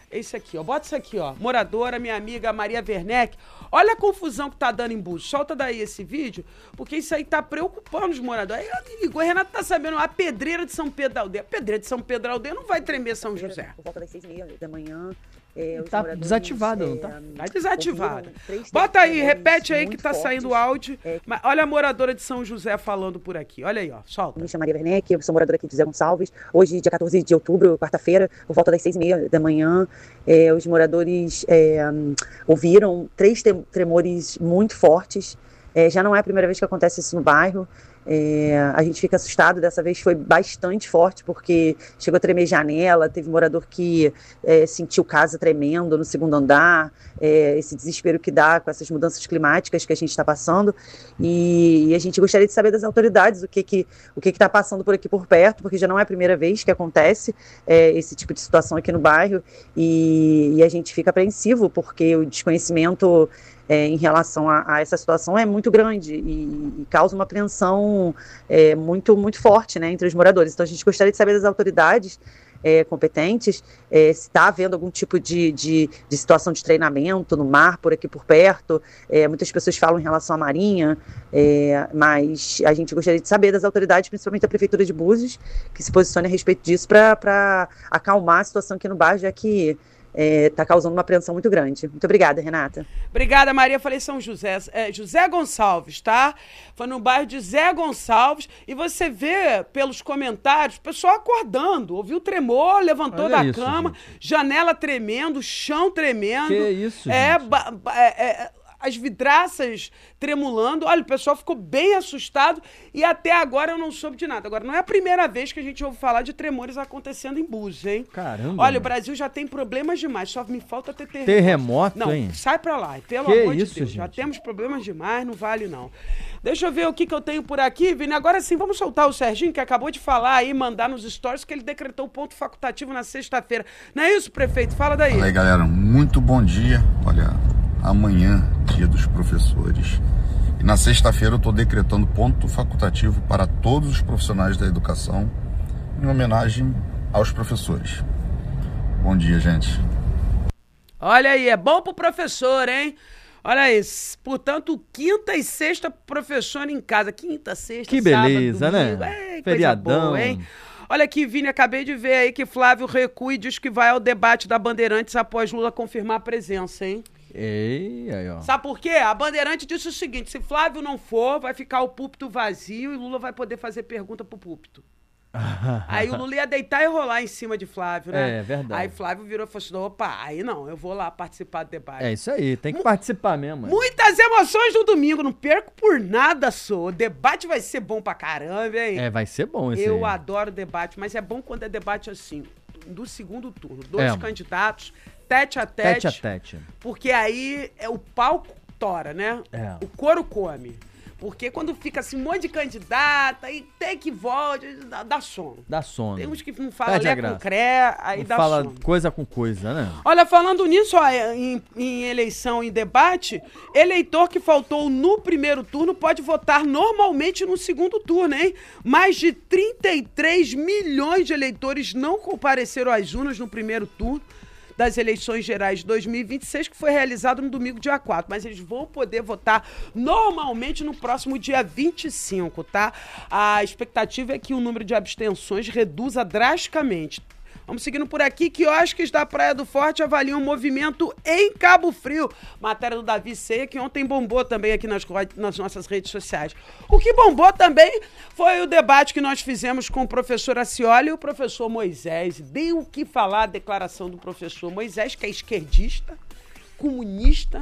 Esse aqui, ó. Bota isso aqui, ó. Moradora, minha amiga Maria Werneck. Olha a confusão que tá dando em Búzios. Solta daí esse vídeo, porque isso aí tá preocupando os moradores. Aí o Renato tá sabendo, a pedreira de São Pedro da Aldeia. A pedreira de São Pedro da Aldeia não vai tremer São José. Por volta das 6h30 da manhã. Tá desativado, não tá? Tá desativada. Bota aí, repete aí que tá saindo o áudio. Mas olha a moradora de São José falando por aqui. Olha aí, ó. Solta. Me chamo Maria Werneck, eu sou moradora aqui de José Gonçalves. Hoje, dia 14 de outubro, quarta-feira, por volta das 6h30 da manhã, os moradores ouviram 3 tremores muito fortes. Já não é a primeira vez que acontece isso no bairro. A gente fica assustado, dessa vez foi bastante forte, porque chegou a tremer janela, teve morador que sentiu casa tremendo no segundo andar, esse desespero que dá com essas mudanças climáticas que a gente está passando, e a gente gostaria de saber das autoridades o que está passando por aqui por perto, porque já não é a primeira vez que acontece esse tipo de situação aqui no bairro, e a gente fica apreensivo, porque o desconhecimento em relação a essa situação é muito grande e causa uma apreensão muito, muito forte, né, entre os moradores. Então a gente gostaria de saber das autoridades competentes se está havendo algum tipo de situação de treinamento no mar por aqui por perto. Muitas pessoas falam em relação à marinha, mas a gente gostaria de saber das autoridades, principalmente da Prefeitura de Búzios, que se posicione a respeito disso para acalmar a situação aqui no bairro, já que está causando uma apreensão muito grande. Muito obrigada, Renata. Obrigada, Maria. Falei São José. José Gonçalves, tá? Foi no bairro de Zé Gonçalves. E você vê pelos comentários, o pessoal acordando. Ouviu tremor, levantou Olha da isso, cama, gente. Janela tremendo, chão tremendo. Que isso, gente? As vidraças tremulando. Olha, o pessoal ficou bem assustado e até agora eu não soube de nada. Agora, não é a primeira vez que a gente ouve falar de tremores acontecendo em Búzios, hein? Caramba. Olha, o Brasil já tem problemas demais, só me falta ter terremoto. Terremoto, Não, hein? sai pra lá, pelo Que amor isso, de Deus. gente? Já temos problemas demais, não vale não. Deixa eu ver o que eu tenho por aqui, Vini. Agora sim, vamos soltar o Serginho, que acabou de falar aí, mandar nos stories que ele decretou o ponto facultativo na sexta-feira. Não é isso, prefeito? Fala daí. Fala aí, galera. Muito bom dia. Olha, amanhã, dia dos professores. E na sexta-feira eu estou decretando ponto facultativo para todos os profissionais da educação, em homenagem aos professores. Bom dia, gente. Olha aí, é bom pro professor, hein? Olha isso. Portanto, quinta e sexta, professor em casa. Quinta, sexta, Que sábado, beleza, domingo. né? Feriadão. Feriadão. Boa, hein? Olha aqui, Vini, acabei de ver aí que Flávio recua e diz que vai ao debate da Bandeirantes após Lula confirmar a presença, hein? Ei, aí, ó. Sabe por quê? A Bandeirante disse o seguinte, se Flávio não for, vai ficar o púlpito vazio e Lula vai poder fazer pergunta pro púlpito. Aí o Lula ia deitar e rolar em cima de Flávio, né? É verdade. Aí Flávio virou e falou assim, opa, aí não, eu vou lá participar do debate. É isso aí, tem que participar mesmo. Muitas emoções no domingo, não perco por nada, sou. O debate vai ser bom pra caramba, hein? Vai ser bom esse Eu aí. adoro debate, mas é bom quando é debate assim, do segundo turno. 2 candidatos, tete a tete. Tete a tete. Porque aí o palco tora, né? O couro come. Porque quando fica assim, um monte de candidato, aí tem que volte, dá sono. Dá sono. Tem uns que não falam Perde a lé com graça. cré, aí Não dá fala sono. coisa com coisa, né? Olha, falando nisso, ó, em eleição, em debate, eleitor que faltou no primeiro turno pode votar normalmente no segundo turno, hein? Mais de 33 milhões de eleitores não compareceram às urnas no primeiro turno das eleições gerais de 2026, que foi realizado no domingo, dia 4. Mas eles vão poder votar normalmente no próximo dia 25, tá? A expectativa é que o número de abstenções reduza drasticamente. Vamos seguindo por aqui, quiosques da Praia do Forte avaliam o movimento em Cabo Frio. Matéria do Davi Ceia, que ontem bombou também aqui nas nossas redes sociais. O que bombou também foi o debate que nós fizemos com o professor Acioli e o professor Moisés. Deu o que falar a declaração do professor Moisés, que é esquerdista, comunista,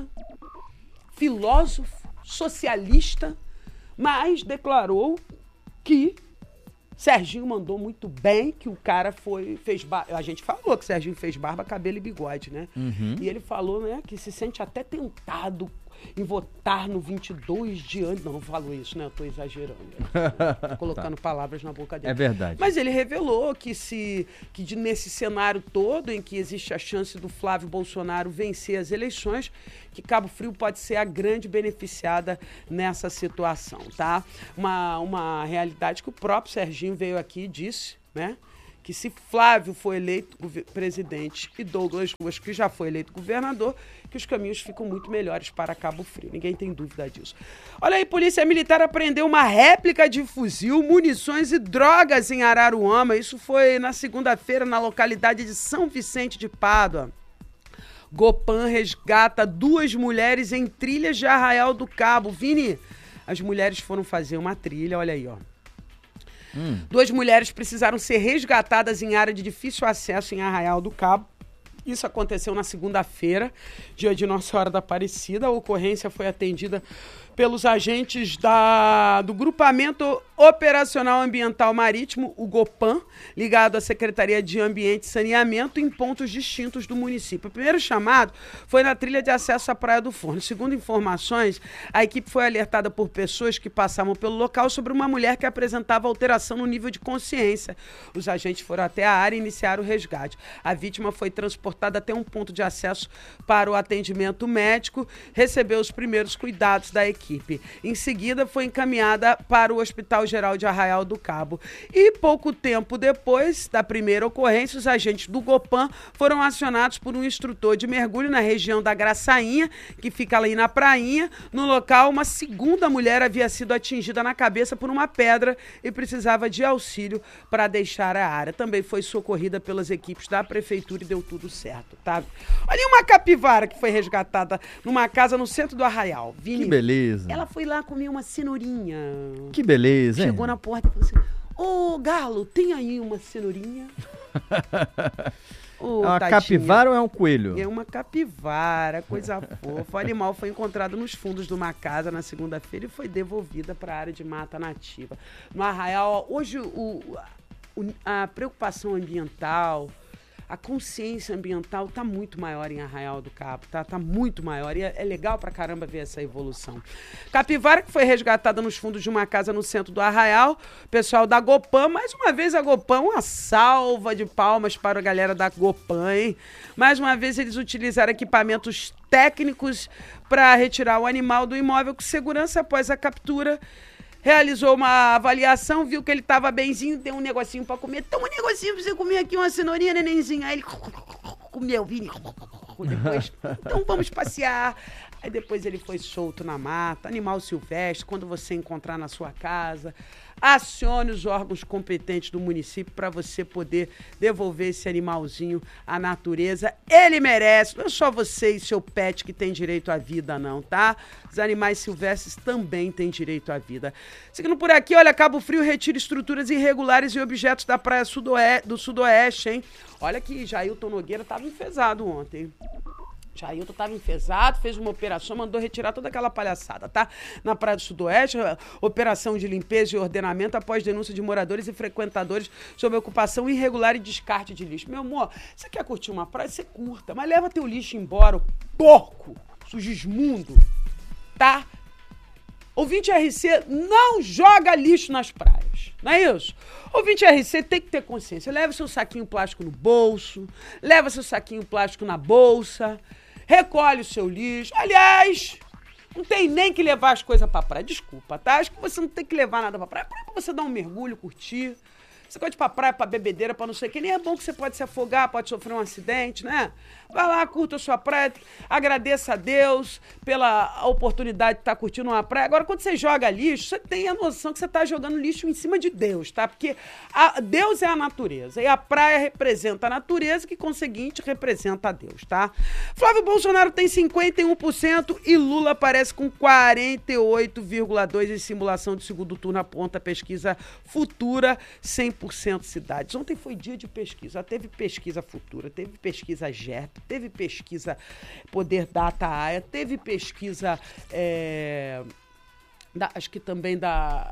filósofo, socialista, mas declarou que Serginho mandou muito bem, que o cara fez barba. A gente falou que o Serginho fez barba, cabelo e bigode, né? E ele falou, né, que se sente até tentado em votar no 22 de ano. Não falou isso, né? Eu tô exagerando. Colocando palavras na boca dele. É verdade. Mas ele revelou que nesse cenário todo em que existe a chance do Flávio Bolsonaro vencer as eleições, que Cabo Frio pode ser a grande beneficiada nessa situação, tá? Uma realidade que o próprio Serginho veio aqui e disse, né? que se Flávio for eleito presidente e Douglas Ruas, que já foi eleito governador, que os caminhos ficam muito melhores para Cabo Frio. Ninguém tem dúvida disso. Olha aí, Polícia Militar apreendeu uma réplica de fuzil, munições e drogas em Araruama. Isso foi na segunda-feira, na localidade de São Vicente de Pádua. Gopan resgata 2 mulheres em trilhas de Arraial do Cabo. Vini, as mulheres foram fazer uma trilha, olha aí, ó. 2 mulheres precisaram ser resgatadas em área de difícil acesso em Arraial do Cabo. Isso aconteceu na segunda-feira, dia de Nossa Senhora da Aparecida. A ocorrência foi atendida pelos agentes do Grupamento Operacional Ambiental Marítimo, o GOPAM, ligado à Secretaria de Ambiente e Saneamento, em pontos distintos do município. O primeiro chamado foi na trilha de acesso à Praia do Forno. Segundo informações, a equipe foi alertada por pessoas que passavam pelo local sobre uma mulher que apresentava alteração no nível de consciência. Os agentes foram até a área e iniciaram o resgate. A vítima foi transportada até um ponto de acesso para o atendimento médico, recebeu os primeiros cuidados da equipe. Em seguida, foi encaminhada para o Hospital Geral de Arraial do Cabo. E pouco tempo depois da primeira ocorrência, os agentes do GOPAM foram acionados por um instrutor de mergulho na região da Graçainha, que fica ali na prainha. No local, uma segunda mulher havia sido atingida na cabeça por uma pedra e precisava de auxílio para deixar a área. Também foi socorrida pelas equipes da prefeitura e deu tudo certo, tá? Olha uma capivara que foi resgatada numa casa no centro do Arraial. Vini, que beleza. Ela foi lá comer uma cenourinha. Que beleza, hein? Chegou na porta e falou assim: ô, Galo, tem aí uma cenourinha? Oh, é uma capivara ou é um coelho? É uma capivara, coisa fofa. O animal foi encontrado nos fundos de uma casa na segunda-feira e foi devolvida para a área de mata nativa. No Arraial, hoje a preocupação ambiental, a consciência ambiental tá muito maior em Arraial do Cabo, tá muito maior, e é legal pra caramba ver essa evolução. Capivara que foi resgatada nos fundos de uma casa no centro do Arraial, pessoal da GOPAM, mais uma vez a GOPAM, uma salva de palmas para a galera da GOPAM, hein? Mais uma vez eles utilizaram equipamentos técnicos para retirar o animal do imóvel com segurança após a captura. Realizou uma avaliação, viu que ele estava benzinho, deu um negocinho para comer. Toma um negocinho pra você comer aqui, uma cenourinha, nenenzinho. Aí ele comeu, Vini. Depois, então vamos passear. Aí depois ele foi solto na mata, animal silvestre. Quando você encontrar na sua casa, acione os órgãos competentes do município para você poder devolver esse animalzinho à natureza. Ele merece, não é só você e seu pet que tem direito à vida, não, tá? Os animais silvestres também têm direito à vida. Seguindo por aqui, olha, Cabo Frio retira estruturas irregulares e objetos da praia do Sudoeste, hein? Olha que Jailton Nogueira estava enfesado ontem. Jailton estava enfesado, fez uma operação, mandou retirar toda aquela palhaçada, tá? Na Praia do Sudoeste, operação de limpeza e ordenamento após denúncia de moradores e frequentadores sobre ocupação irregular e descarte de lixo. Meu amor, você quer curtir uma praia? Você curta, mas leva teu lixo embora, porco, sugismundo, tá? Ouvinte RC não joga lixo nas praias, não é isso? Ouvinte RC tem que ter consciência, leva seu saquinho plástico no bolso, leva seu saquinho plástico na bolsa, recolhe o seu lixo. Aliás, não tem nem que levar as coisas pra praia, desculpa, tá? Acho que você não tem que levar nada pra praia, pra você dar um mergulho, curtir. Você pode ir pra praia, pra bebedeira, pra não sei o que. Nem é bom que você pode se afogar, pode sofrer um acidente, né? Vai lá, curta a sua praia, agradeça a Deus pela oportunidade de estar curtindo uma praia. Agora, quando você joga lixo, você tem a noção que você está jogando lixo em cima de Deus, tá? Porque Deus é a natureza e a praia representa a natureza, que, conseguinte, representa a Deus, tá? Flávio Bolsonaro tem 51% e Lula aparece com 48,2% em simulação de segundo turno, aponta a pesquisa Futura 100% cidades. Ontem foi dia de pesquisa. Teve pesquisa Futura, teve pesquisa GERP, teve pesquisa Poder Data AIA, teve pesquisa, acho que também da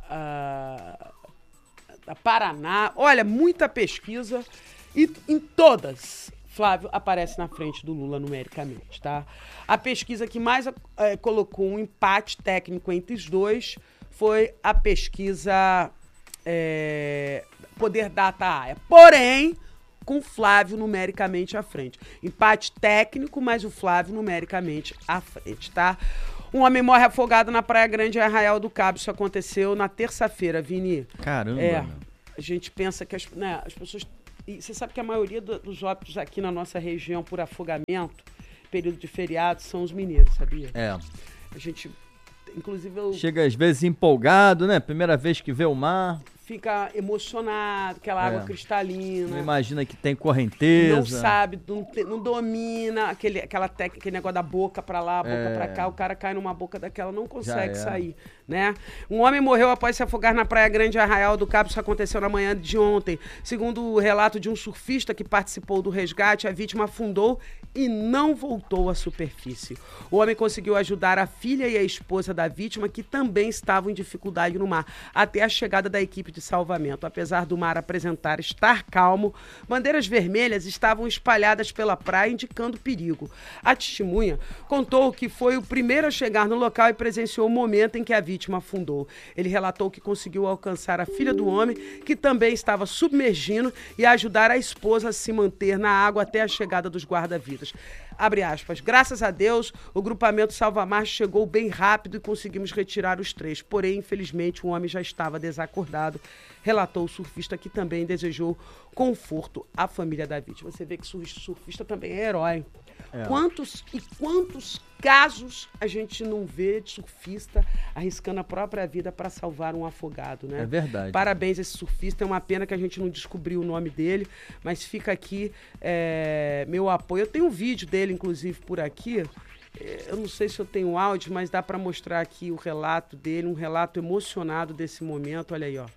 Paraná. Olha, muita pesquisa e em todas Flávio aparece na frente do Lula numericamente, tá? A pesquisa que mais colocou um empate técnico entre os dois foi a pesquisa Poder Data AIA. Porém, com o Flávio numericamente à frente. Empate técnico, mas o Flávio numericamente à frente, tá? Um homem morre afogado na Praia Grande, em Arraial do Cabo. Isso aconteceu na terça-feira, Vini. Caramba. A gente pensa que as pessoas E você sabe que a maioria dos óbitos aqui na nossa região por afogamento, período de feriado, são os mineiros, sabia? A gente, inclusive... Chega às vezes empolgado, né? Primeira vez que vê o mar. Fica emocionado, aquela água cristalina. Não imagina que tem correnteza. Não sabe, não domina aquele negócio da boca pra lá, boca pra cá. O cara cai numa boca daquela, não consegue sair, né? Um homem morreu após se afogar na Praia Grande Arraial do Cabo. Isso aconteceu na manhã de ontem. Segundo o relato de um surfista que participou do resgate, a vítima afundou e não voltou à superfície. O homem conseguiu ajudar a filha e a esposa da vítima, que também estavam em dificuldade no mar, até a chegada da equipe de salvamento. Apesar do mar estar calmo, bandeiras vermelhas estavam espalhadas pela praia, indicando perigo. A testemunha contou que foi o primeiro a chegar no local e presenciou o momento em que a vítima afundou. Ele relatou que conseguiu alcançar a filha do homem, que também estava submergindo, e ajudar a esposa a se manter na água até a chegada dos guarda-vidas. Abre aspas. Graças a Deus, o grupamento Salva-Mar chegou bem rápido e conseguimos retirar os 3. Porém, infelizmente, o homem já estava desacordado, relatou o surfista, que também desejou conforto à família da vítima. Você vê que surfista também é herói. Quantos casos a gente não vê de surfista arriscando a própria vida para salvar um afogado, né? É verdade. Parabéns a esse surfista. É uma pena que a gente não descobriu o nome dele, mas fica aqui meu apoio. Eu tenho um vídeo dele, inclusive, por aqui. Eu não sei se eu tenho áudio, mas dá para mostrar aqui o relato dele, um relato emocionado desse momento. Olha aí, ó.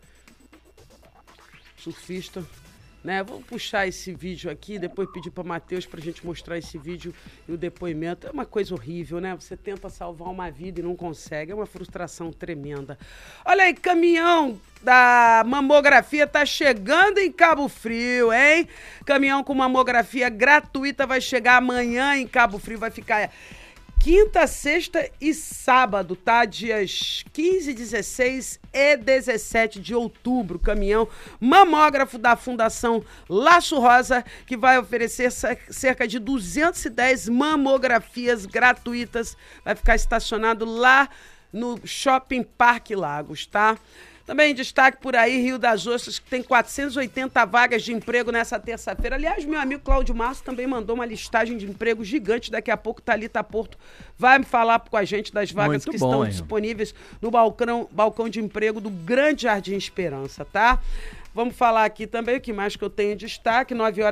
Surfista, né? Vou puxar esse vídeo aqui, depois pedir para Matheus para a gente mostrar esse vídeo e o depoimento. É uma coisa horrível, né? Você tenta salvar uma vida e não consegue. É uma frustração tremenda. Olha aí, caminhão da mamografia tá chegando em Cabo Frio, hein? Caminhão com mamografia gratuita vai chegar amanhã em Cabo Frio, vai ficar quinta, sexta e sábado, tá? Dias 15, 16 e 17 de outubro. Caminhão mamógrafo da Fundação Laço Rosa, que vai oferecer cerca de 210 mamografias gratuitas. Vai ficar estacionado lá no Shopping Parque Lagos, tá? Também destaque por aí, Rio das Ostras, que tem 480 vagas de emprego nessa terça-feira. Aliás, meu amigo Cláudio Março também mandou uma listagem de emprego gigante. Daqui a pouco, Thalita Porto vai me falar com a gente das vagas que estão disponíveis no balcão de emprego do Grande Jardim Esperança, tá? Vamos falar aqui também, o que mais que eu tenho em destaque,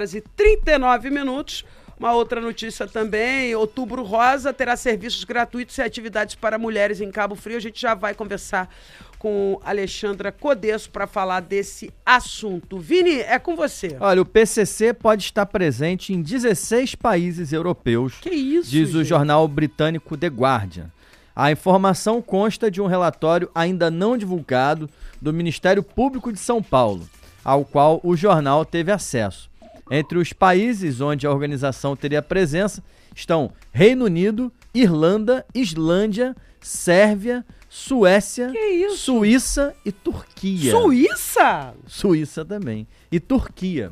9h39. Uma outra notícia também, Outubro Rosa terá serviços gratuitos e atividades para mulheres em Cabo Frio. A gente já vai conversar com Alexandra Codesso para falar desse assunto. Vini, é com você. Olha, o PCC pode estar presente em 16 países europeus. Que isso, diz o jornal britânico The Guardian. A informação consta de um relatório ainda não divulgado do Ministério Público de São Paulo, ao qual o jornal teve acesso. Entre os países onde a organização teria presença estão Reino Unido, Irlanda, Islândia, Sérvia, Suécia, Suíça e Turquia. Suíça? Suíça também. E Turquia.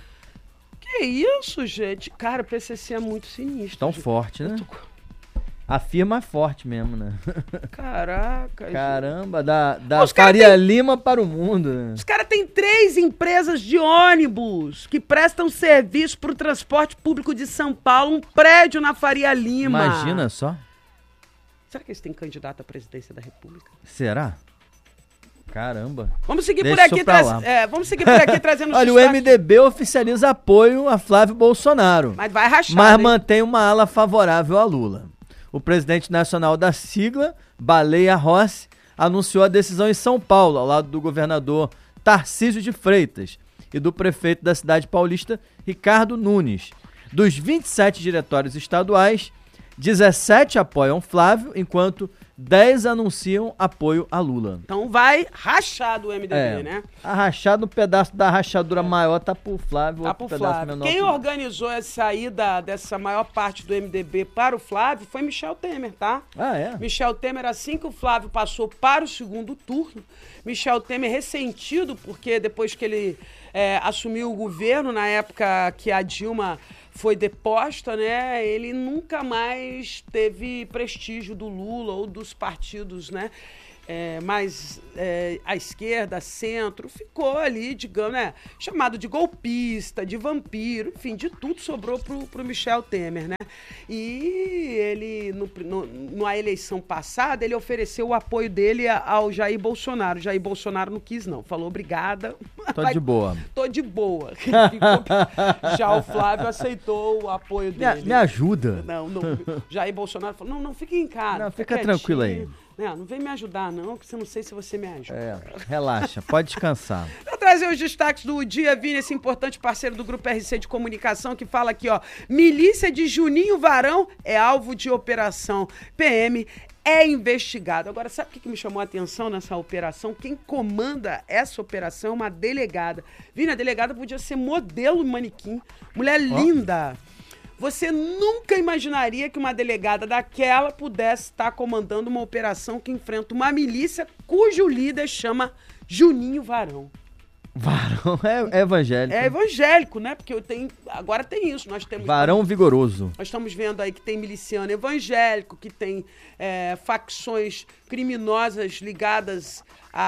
Que isso, gente? Cara, o PCC é muito sinistro. Tão forte, né? A firma é forte mesmo, né? Caraca. Caramba, da Faria Lima para o mundo. Né? Os caras têm 3 empresas de ônibus que prestam serviço para o transporte público de São Paulo, um prédio na Faria Lima. Imagina só. Será que eles têm candidato à presidência da República? Será? Caramba. Vamos seguir por aqui, trazendo Olha, o MDB oficializa apoio a Flávio Bolsonaro. Mas vai rachar, mas mantém uma ala favorável a Lula. O presidente nacional da sigla, Baleia Rossi, anunciou a decisão em São Paulo, ao lado do governador Tarcísio de Freitas e do prefeito da cidade paulista, Ricardo Nunes. Dos 27 diretórios estaduais, 17 apoiam Flávio, enquanto 10 anunciam apoio a Lula. Então vai rachado o MDB, né? A rachada, um pedaço da rachadura maior tá pro Flávio, tá pro Flávio. Menor. Quem organizou a saída dessa maior parte do MDB para o Flávio foi Michel Temer, tá? Ah, é? Michel Temer, assim que o Flávio passou para o segundo turno, Michel Temer ressentido, porque depois que ele assumiu o governo, na época que a Dilma foi deposta, né? Ele nunca mais teve prestígio do Lula ou dos partidos, né? mais à esquerda, centro, ficou ali, digamos, né, chamado de golpista, de vampiro, enfim, de tudo sobrou pro Michel Temer, né? E ele, na eleição passada, ele ofereceu o apoio dele ao Jair Bolsonaro. Jair Bolsonaro não quis, não. Falou, obrigada. Tô de boa. Tô de boa. Já o Flávio aceitou o apoio dele. Me ajuda. Não. Jair Bolsonaro falou, não, fique em casa. Não, fica tranquilo aí. Não vem me ajudar, não, que eu não sei se você me ajuda. Relaxa, pode descansar. Pra trazer os destaques do dia, Vini, esse importante parceiro do Grupo RC de Comunicação, que fala aqui, ó, milícia de Juninho Varão é alvo de operação. PM é investigado. Agora, sabe o que me chamou a atenção nessa operação? Quem comanda essa operação é uma delegada. Vini, a delegada podia ser modelo manequim. Mulher linda. Você nunca imaginaria que uma delegada daquela pudesse estar comandando uma operação que enfrenta uma milícia cujo líder chama Juninho Varão. Varão é evangélico. É evangélico, né? Porque agora tem isso. Nós temos Varão vigoroso. Nós estamos vendo aí que tem miliciano evangélico, que tem facções criminosas ligadas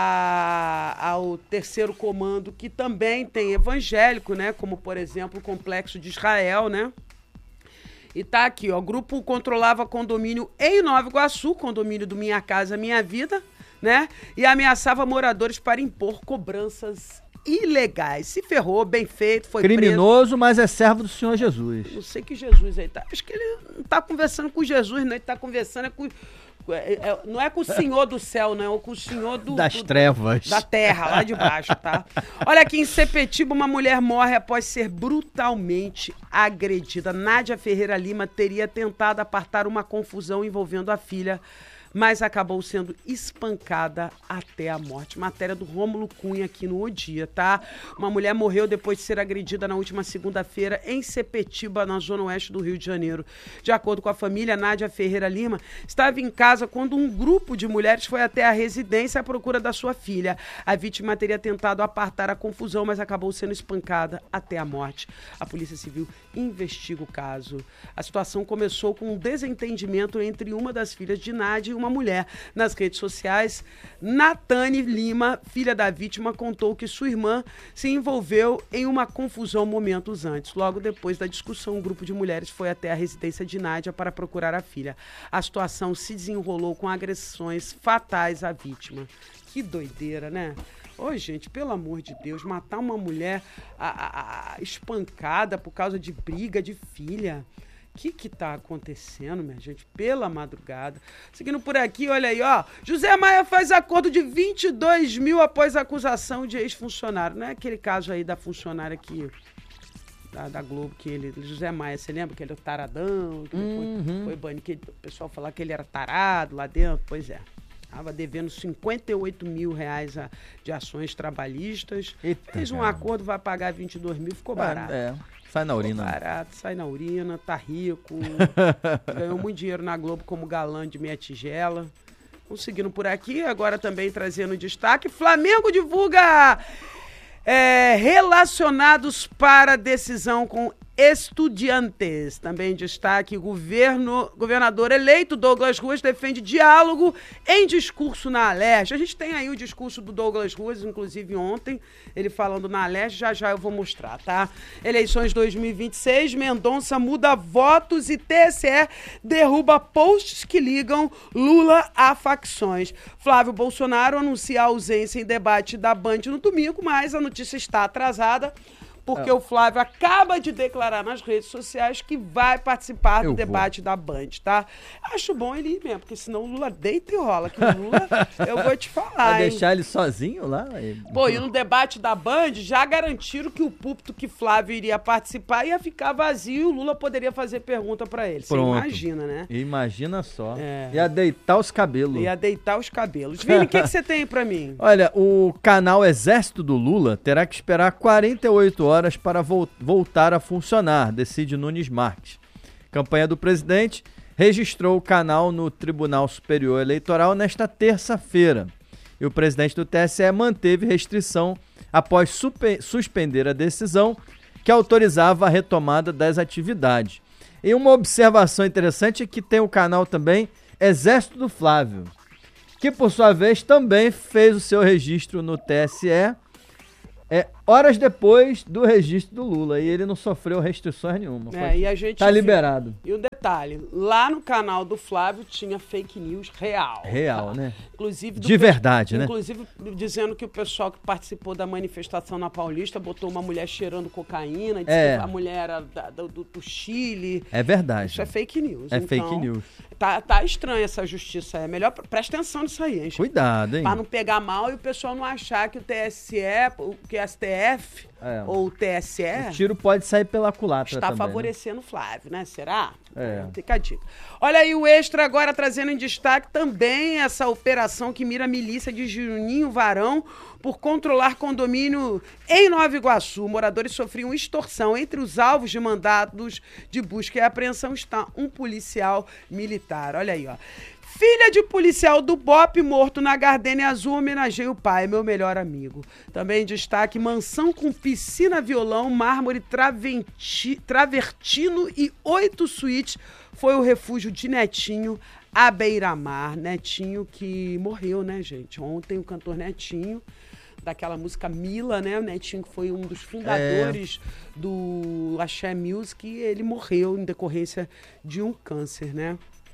ao terceiro comando, que também tem evangélico, né? Como, por exemplo, o Complexo de Israel, né? E tá aqui, ó, o grupo controlava condomínio em Nova Iguaçu, condomínio do Minha Casa Minha Vida, né? E ameaçava moradores para impor cobranças ilegais. Se ferrou, bem feito, foi criminoso, preso. Mas é servo do Senhor Jesus. Não sei que Jesus aí tá. Acho que ele não tá conversando com Jesus, não. Ele tá conversando com... não é com o Senhor do céu, não, é com o Senhor das trevas. Da terra, lá de baixo, tá? Olha aqui, em Sepetiba, uma mulher morre após ser brutalmente agredida. Nádia Ferreira Lima teria tentado apartar uma confusão envolvendo a filha, mas acabou sendo espancada até a morte. Matéria do Rômulo Cunha aqui no O Dia, tá? Uma mulher morreu depois de ser agredida na última segunda-feira em Sepetiba, na zona oeste do Rio de Janeiro. De acordo com a família, Nádia Ferreira Lima estava em casa quando um grupo de mulheres foi até a residência à procura da sua filha. A vítima teria tentado apartar a confusão, mas acabou sendo espancada até a morte. A Polícia Civil investiga o caso. A situação começou com um desentendimento entre uma das filhas de Nádia e uma mulher. Nas redes sociais, Natane Lima, filha da vítima, contou que sua irmã se envolveu em uma confusão momentos antes. Logo depois da discussão, um grupo de mulheres foi até a residência de Nádia para procurar a filha. A situação se desenrolou com agressões fatais à vítima. Que doideira, né? Ô, gente, pelo amor de Deus, matar uma mulher espancada por causa de briga de filha. O que tá acontecendo, minha gente? Pela madrugada. Seguindo por aqui, olha aí, ó. José Maia faz acordo de 22 mil após a acusação de ex-funcionário. Não é aquele caso aí da funcionária que... Da Globo, que ele... José Maia, você lembra que ele é o taradão? Que foi banido, que o pessoal falava que ele era tarado lá dentro. Pois é. Estava devendo 58 mil reais de ações trabalhistas. Eita, fez um acordo, vai pagar 22 mil, ficou barato. Sai na urina. Ficou barato, sai na urina, tá rico. Ganhou muito dinheiro na Globo como galã de meia tigela. Conseguindo por aqui, agora também trazendo destaque. Flamengo divulga relacionados para decisão com Estudiantes. Também destaque, governador eleito Douglas Ruas defende diálogo em discurso na Alerj. A gente tem aí o discurso do Douglas Ruas, inclusive ontem, ele falando na Alerj, já eu vou mostrar, tá? Eleições 2026, Mendonça muda votos e TSE derruba posts que ligam Lula a facções. Flávio Bolsonaro anuncia a ausência em debate da Band no domingo, mas a notícia está atrasada, porque o Flávio acaba de declarar nas redes sociais que vai participar do debate da Band, tá? Acho bom ele ir mesmo, porque senão o Lula deita e rola. Que o Lula, eu vou te falar, vai deixar ele sozinho lá? Pô, e no debate da Band já garantiram que o púlpito que Flávio iria participar ia ficar vazio e o Lula poderia fazer pergunta pra ele. Você imagina, né? Imagina só. Ia deitar os cabelos. Vini, o que você tem pra mim? Olha, o canal Exército do Lula terá que esperar 48 horas para voltar a funcionar, decide Nunes Marques. Campanha do presidente registrou o canal no Tribunal Superior Eleitoral nesta terça-feira. E o presidente do TSE manteve restrição após suspender a decisão que autorizava a retomada das atividades. E uma observação interessante é que tem o canal também Exército do Flávio. que por sua vez também fez o seu registro no TSE, horas depois do registro do Lula, e ele não sofreu restrições nenhuma. E a gente tá liberado. E o detalhe, lá no canal do Flávio tinha fake news real. Real, tá? né? Inclusive de verdade, né? Inclusive dizendo que o pessoal que participou da manifestação na Paulista botou uma mulher cheirando cocaína, disse que a mulher era do Chile. É verdade. Isso é fake news. É fake news. Tá estranha essa justiça. É melhor, presta atenção nisso aí, hein? Cuidado, hein? Pra não pegar mal e o pessoal não achar que o TSE, que o STF ou o TSE... O tiro pode sair pela culatra está também, favorecendo o Flávio, né? Será? É. Fica a dica. Olha aí o Extra agora trazendo em destaque também essa operação que mira a milícia de Juninho Varão por controlar condomínio em Nova Iguaçu. Moradores sofriam extorsão. Entre os alvos de mandados de busca e apreensão está um policial militar. Olha aí, ó. Filha de policial do BOPE morto na Gardenia Azul homenageia o pai, meu melhor amigo. Também destaque, mansão com piscina, violão, mármore travertino e 8 suítes foi o refúgio de Netinho à beira-mar. Netinho que morreu, né, gente? Ontem o cantor Netinho, daquela música Mila, né? O Netinho que foi um dos fundadores do Axé Music, e ele morreu em decorrência de um câncer, né?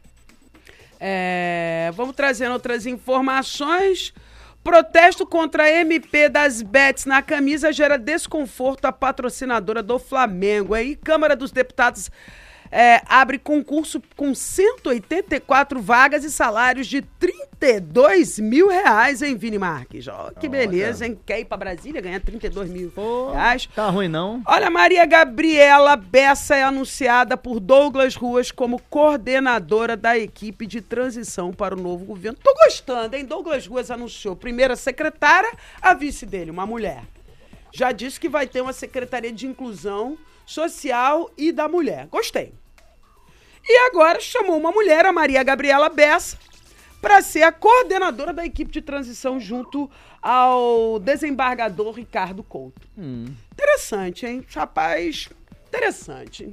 Vamos trazendo outras informações. Protesto contra a MP das bets na camisa gera desconforto à patrocinadora do Flamengo. Aí, Câmara dos Deputados abre concurso com 184 vagas e salários de R$32 mil, hein, Vini Marques? Que beleza, hein? Quer ir pra Brasília ganhar R$32 mil? Tá ruim, não? Olha, Maria Gabriela Bessa é anunciada por Douglas Ruas como coordenadora da equipe de transição para o novo governo. Tô gostando, hein? Douglas Ruas anunciou primeira secretária, a vice dele, uma mulher. Já disse que vai ter uma secretaria de inclusão social e da mulher. Gostei. E agora chamou uma mulher, a Maria Gabriela Bessa, para ser a coordenadora da equipe de transição junto ao desembargador Ricardo Couto. Interessante, hein? Rapaz, interessante.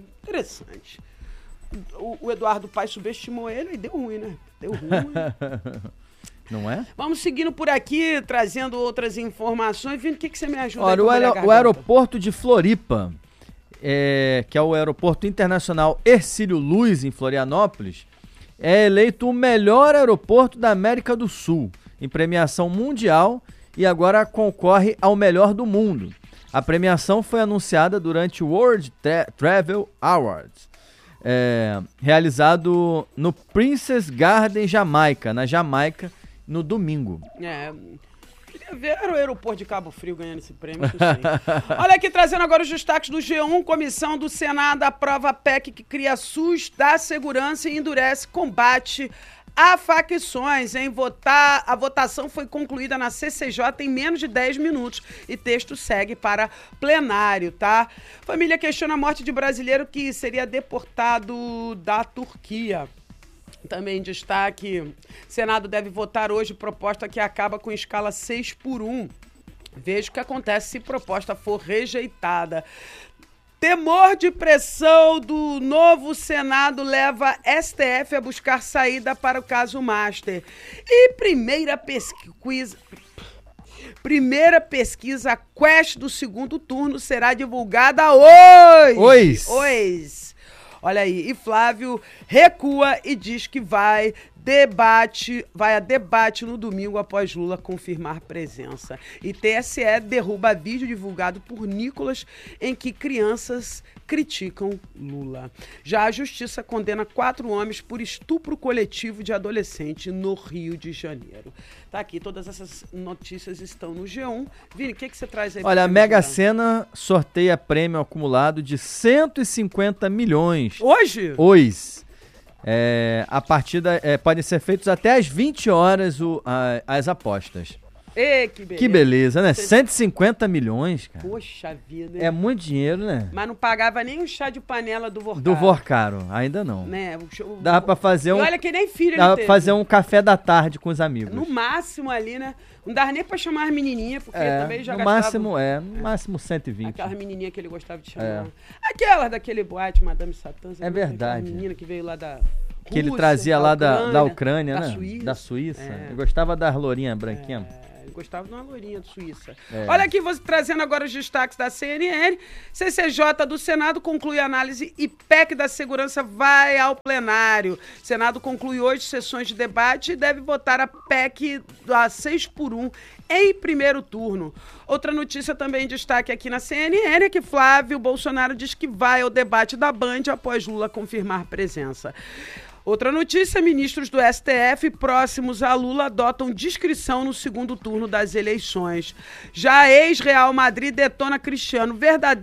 O Eduardo Paes subestimou ele e deu ruim, né? Deu ruim. Não é? Vamos seguindo por aqui, trazendo outras informações. Vini, o que você me ajuda? Olha, o aeroporto de Floripa, que é o Aeroporto Internacional Hercílio Luz, em Florianópolis, é eleito o melhor aeroporto da América do Sul, em premiação mundial, e agora concorre ao melhor do mundo. A premiação foi anunciada durante o World Travel Awards, realizado no Princess Garden, Jamaica, na Jamaica, no domingo. Queria ver o aeroporto de Cabo Frio ganhando esse prêmio, isso sim. Olha aqui, trazendo agora os destaques do G1. Comissão do Senado aprova a PEC que cria SUS, dá segurança e endurece combate a facções. A votação foi concluída na CCJ em menos de 10 minutos e texto segue para plenário, tá? Família questiona a morte de brasileiro que seria deportado da Turquia. Também em destaque, Senado deve votar hoje proposta que acaba com escala 6x1. Veja o que acontece se proposta for rejeitada. Temor de pressão do novo Senado leva STF a buscar saída para o caso Master. E primeira pesquisa Quest do segundo turno será divulgada hoje. Hoje. Olha aí, e Flávio recua e diz que vai a debate no domingo após Lula confirmar presença. E TSE derruba vídeo divulgado por Nicolas em que crianças criticam Lula. Já a Justiça condena 4 homens por estupro coletivo de adolescente no Rio de Janeiro. Tá aqui, todas essas notícias estão no G1. Vini, o que você traz aí? Olha, a Mega Sena sorteia prêmio acumulado de 150 milhões. Hoje? Hoje. A partida podem ser feitas até às 20 horas as apostas. Que beleza. Que beleza, né? 150 milhões, cara. Poxa vida. É muito dinheiro, né? Mas não pagava nem o chá de panela do Vorcaro. Do Vorcaro, ainda não. Né? Dava pra fazer olha que nem filho dava ele pra fazer um café da tarde com os amigos. No máximo ali, né? Não dava nem pra chamar as menininhas, porque também já no máximo 120. Aquelas menininhas que ele gostava de chamar. Aquelas daquele boate, Madame Satã. É verdade. Aquela menina que veio lá da Que ele trazia lá da Ucrânia, da né? Suíça. Da Suíça. Eu gostava das lourinhas branquinhas. Gostava de uma loirinha de Suíça. Olha aqui, você trazendo agora os destaques da CNN. CCJ do Senado conclui análise e PEC da segurança vai ao plenário. Senado conclui hoje sessões de debate e deve votar a PEC a 6-1 em primeiro turno. Outra notícia também em destaque aqui na CNN é que Flávio Bolsonaro diz que vai ao debate da Band após Lula confirmar presença. Outra notícia, ministros do STF próximos a Lula adotam discrição no segundo turno das eleições. Já ex-Real Madrid detona Cristiano. O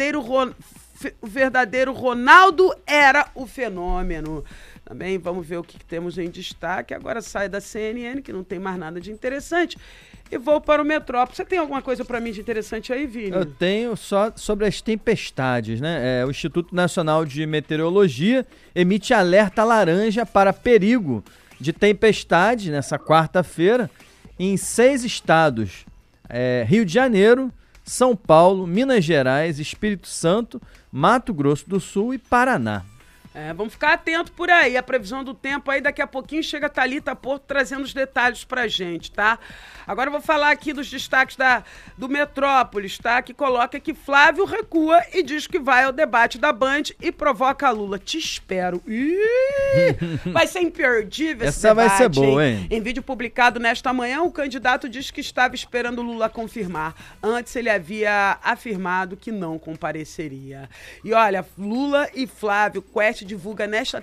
verdadeiro Ronaldo era o fenômeno. Também vamos ver o que temos em destaque. Agora sai da CNN, que não tem mais nada de interessante. E vou para o Metrópole. Você tem alguma coisa para mim de interessante aí, Vini? Eu tenho só sobre as tempestades, né? O Instituto Nacional de Meteorologia emite alerta laranja para perigo de tempestade nessa quarta-feira em 6 estados. Rio de Janeiro, São Paulo, Minas Gerais, Espírito Santo, Mato Grosso do Sul e Paraná. Vamos ficar atentos por aí. A previsão do tempo aí, daqui a pouquinho chega a Thalita Porto trazendo os detalhes pra gente, tá? Agora eu vou falar aqui dos destaques do Metrópolis, tá? Que coloca que Flávio recua e diz que vai ao debate da Band e provoca Lula. Te espero. Vai ser imperdível esse Essa debate, vai ser boa, hein? Em vídeo publicado nesta manhã, o candidato diz que estava esperando Lula confirmar. Antes ele havia afirmado que não compareceria. E olha, Lula e Flávio, Quest divulga nesta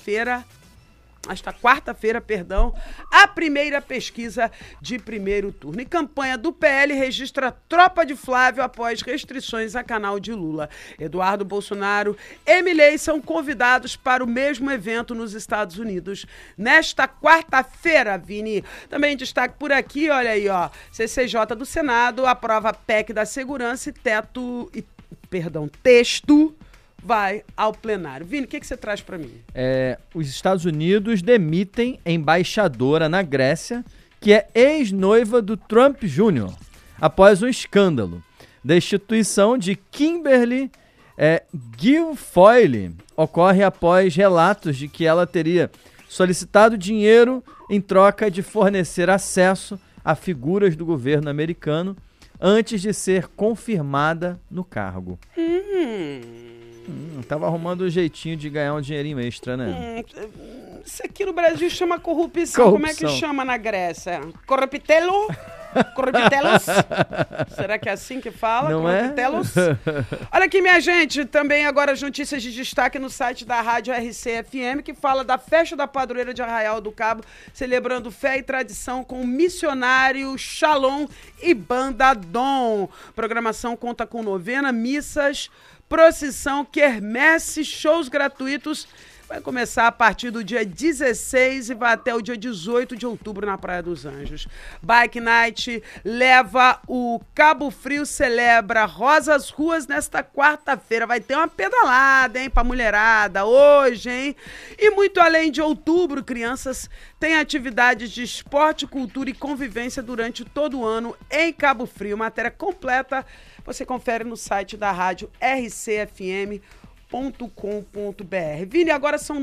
quarta-feira, a primeira pesquisa de primeiro turno. E campanha do PL registra tropa de Flávio após restrições a canal de Lula. Eduardo Bolsonaro e Milei são convidados para o mesmo evento nos Estados Unidos nesta quarta-feira, Vini. Também destaque por aqui, olha aí, ó. CCJ do Senado aprova PEC da segurança e texto vai ao plenário. Vini, o que você traz para mim? Os Estados Unidos demitem embaixadora na Grécia, que é ex-noiva do Trump Jr., após um escândalo. Destituição de Kimberly Guilfoyle ocorre após relatos de que ela teria solicitado dinheiro em troca de fornecer acesso a figuras do governo americano antes de ser confirmada no cargo. Tava arrumando um jeitinho de ganhar um dinheirinho extra, né? Isso aqui no Brasil chama corrupção. Como é que chama na Grécia? Corruptelo? Corruptelos? Será que é assim que fala? Não Corruptelos? Olha aqui, minha gente, também agora as notícias de destaque no site da Rádio RCFM, que fala da festa da padroeira de Arraial do Cabo, celebrando fé e tradição com o missionário Shalom e Banda Dom. Programação conta com novena, missas, procissão, quermesse, shows gratuitos. Vai começar a partir do dia 16 e vai até o dia 18 de outubro na Praia dos Anjos. Bike Night leva o Cabo Frio, celebra Rosas Ruas nesta quarta-feira. Vai ter uma pedalada, hein, pra mulherada hoje, hein? E muito além de outubro, crianças têm atividades de esporte, cultura e convivência durante todo o ano em Cabo Frio. Matéria completa você confere no site da rádio RCFM.com.br. Vini, agora são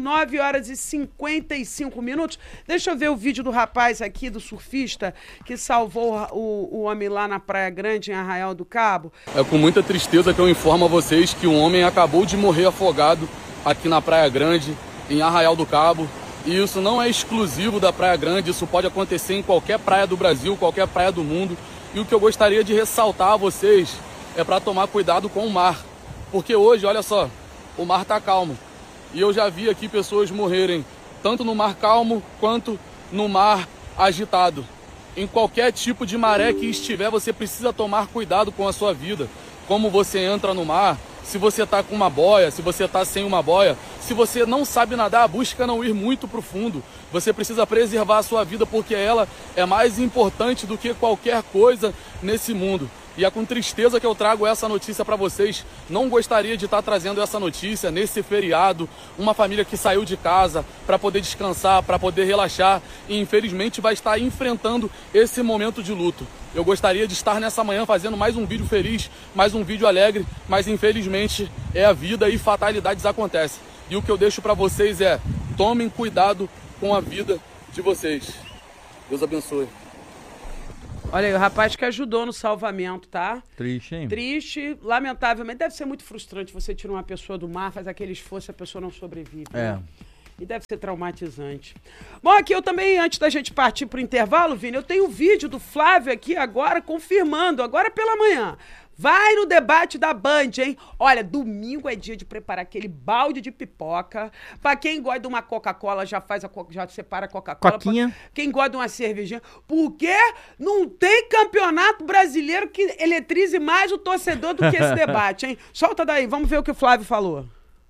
9h55. Deixa eu ver o vídeo do rapaz aqui, do surfista, que salvou o homem lá na Praia Grande, em Arraial do Cabo. É com muita tristeza que eu informo a vocês que um homem acabou de morrer afogado aqui na Praia Grande, em Arraial do Cabo. E isso não é exclusivo da Praia Grande, isso pode acontecer em qualquer praia do Brasil, qualquer praia do mundo. E o que eu gostaria de ressaltar a vocês é para tomar cuidado com o mar. Porque hoje, olha só, o mar está calmo. E eu já vi aqui pessoas morrerem tanto no mar calmo quanto no mar agitado. Em qualquer tipo de maré que estiver, você precisa tomar cuidado com a sua vida. Como você entra no mar, se você está com uma boia, se você está sem uma boia. Se você não sabe nadar, busca não ir muito para o fundo. Você precisa preservar a sua vida porque ela é mais importante do que qualquer coisa nesse mundo. E é com tristeza que eu trago essa notícia para vocês. Não gostaria de estar trazendo essa notícia nesse feriado. Uma família que saiu de casa para poder descansar, para poder relaxar e infelizmente vai estar enfrentando esse momento de luto. Eu gostaria de estar nessa manhã fazendo mais um vídeo feliz, mais um vídeo alegre, mas infelizmente é a vida e fatalidades acontecem. E o que eu deixo para vocês é: tomem cuidado com a vida de vocês. Deus abençoe. Olha aí, o rapaz que ajudou no salvamento, tá? Triste, hein? Triste, lamentavelmente. Deve ser muito frustrante você tirar uma pessoa do mar, faz aquele esforço e a pessoa não sobrevive. Né? E deve ser traumatizante. Bom, aqui eu também, antes da gente partir pro intervalo, Vini, eu tenho um vídeo do Flávio aqui agora, confirmando, agora pela manhã. Vai no debate da Band, hein? Olha, domingo é dia de preparar aquele balde de pipoca. Pra quem gosta de uma Coca-Cola, já separa a Coca-Cola. Coquinha. Quem gosta de uma cervejinha. Porque não tem campeonato brasileiro que eletrize mais o torcedor do que esse debate, hein? Solta daí, vamos ver o que o Flávio falou.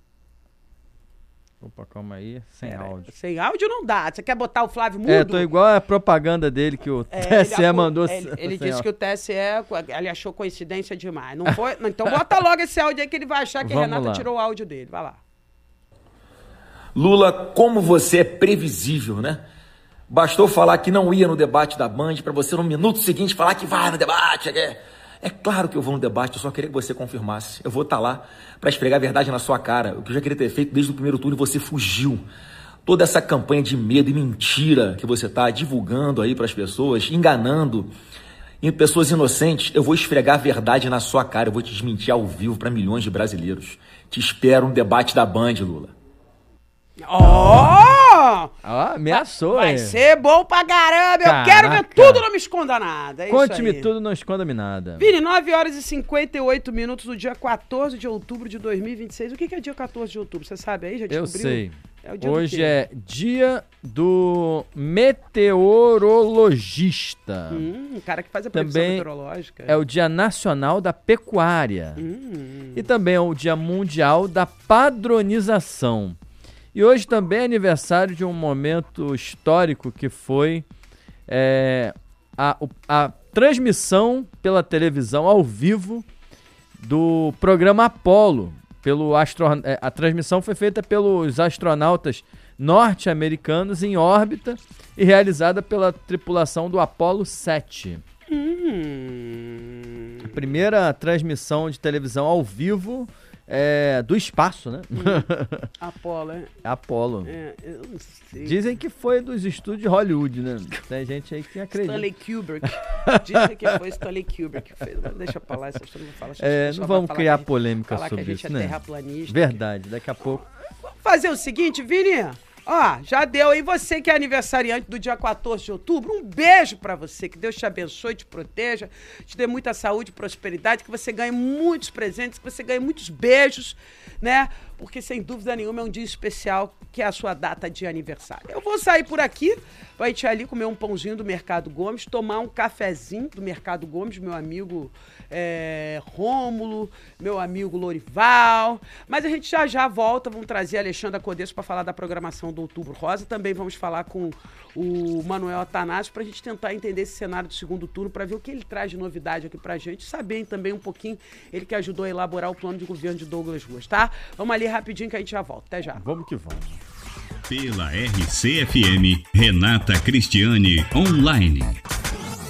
Opa, calma aí, sem áudio. Sem áudio não dá. Você quer botar o Flávio mudo? Tô igual a propaganda dele que o TSE mandou. Ele disse que o TSE, ele achou coincidência demais. Não foi? Então bota logo esse áudio aí que ele vai achar que a Renata tirou o áudio dele. Vai lá. Lula, como você é previsível, né? Bastou falar que não ia no debate da Band para você no minuto seguinte falar que vai no debate. É claro que eu vou no debate, eu só queria que você confirmasse. Eu vou estar lá para esfregar a verdade na sua cara. O que eu já queria ter feito desde o primeiro turno e você fugiu. Toda essa campanha de medo e mentira que você está divulgando aí para as pessoas, enganando pessoas inocentes, eu vou esfregar a verdade na sua cara. Eu vou te desmentir ao vivo para milhões de brasileiros. Te espero no debate da Band, Lula. Ameaçou, Vai ser bom pra caramba. Eu quero ver tudo, não me esconda nada. Conte-me tudo, não esconda-me nada. Vini, 9 horas e 58 minutos do dia 14 de outubro de 2026. O que é dia 14 de outubro? Você sabe aí? Já descobriu? Eu sei. Hoje é dia do meteorologista. Um cara que faz a previsão meteorológica. É o dia nacional da pecuária. E também é o dia mundial da padronização. E hoje também é aniversário de um momento histórico que foi a transmissão pela televisão ao vivo do programa Apollo. A transmissão foi feita pelos astronautas norte-americanos em órbita e realizada pela tripulação do Apollo 7. A primeira transmissão de televisão ao vivo do espaço, né? Apollo, Apollo. Eu não sei. Dizem que foi dos estúdios de Hollywood, né? Tem gente aí que acredita. Stanley Kubrick. Dizem que foi Stanley Kubrick que fez. Deixa pra lá, você não fala. Não vamos criar polêmica sobre isso, né? Terraplanista. Verdade, daqui a pouco. Vamos fazer o seguinte, Vini. Já deu aí. Você que é aniversariante do dia 14 de outubro, um beijo pra você. Que Deus te abençoe, te proteja, te dê muita saúde, prosperidade, que você ganhe muitos presentes, que você ganhe muitos beijos, né? Porque, sem dúvida nenhuma, é um dia especial, que é a sua data de aniversário. Eu vou sair por aqui, vai te ali comer um pãozinho do Mercado Gomes, tomar um cafezinho do Mercado Gomes, meu amigo Rômulo, meu amigo Lorival. Mas a gente já volta, vamos trazer a Alexandra Codesso para falar da programação do Outubro Rosa. Também vamos falar com o Manuel Atanásio para a gente tentar entender esse cenário do segundo turno, para ver o que ele traz de novidade aqui pra gente, saber também um pouquinho, ele que ajudou a elaborar o plano de governo de Douglas Ruas, tá? Vamos ali rapidinho que a gente já volta. Até já. Vamos que vamos. Pela RCFM, Renata Cristiane Online.